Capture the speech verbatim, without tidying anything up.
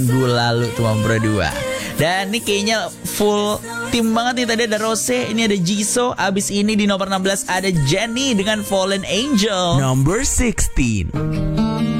minggu lalu tuh berdua. Dan ini kayaknya full tim banget nih. Tadi ada Rose, ini ada Jisoo. Abis ini di nomor enam belas ada Jennie dengan Fallen Angel. Number sixteen.